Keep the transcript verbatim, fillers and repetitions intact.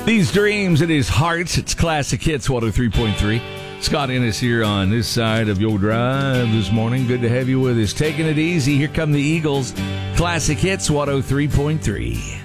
These dreams in his heart. It's Classic Hits one oh three point three. Scott Ennis here on this side of your drive this morning. Good to have you with us. Taking it easy. Here come the Eagles. Classic Hits one oh three point three.